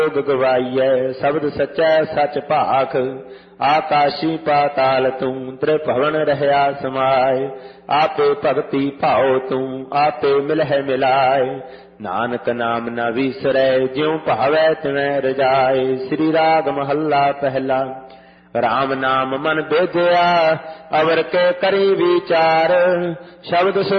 गवाइय शब्द सच्चै सच भाख। आकाशी पाताल तू त्रिभुवन रहया समाय। आपे भगति भाओ तू आपे मिलह मिलाय। नानक नाम न विसरै ज्यों भावै तिवैं रजाए। श्री राग महला पहला। राम नाम मन बेधया अवर के करी विचार। शब्द